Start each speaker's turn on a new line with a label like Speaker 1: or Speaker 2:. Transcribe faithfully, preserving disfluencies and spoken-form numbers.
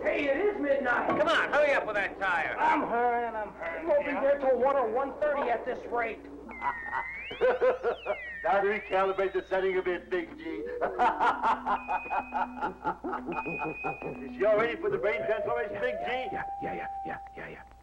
Speaker 1: Hey, it is midnight.
Speaker 2: Come on, hurry up with that tire.
Speaker 1: I'm hurrying, I'm hurrying. Won't be there till one or one thirty at this rate.
Speaker 3: Now to recalibrate the setting a bit, Big G. Is you all ready for the brain transformation, Big G?
Speaker 1: Yeah, yeah, yeah, yeah, yeah, yeah.